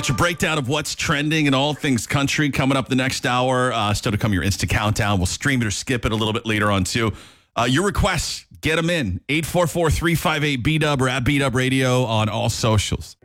Got your breakdown of what's trending and all things country coming up the next hour. Still to come, your Insta Countdown. We'll stream it or skip it a little bit later on, too. Your requests, get them in. 844-358-BDUB or at BDUB Radio on all socials.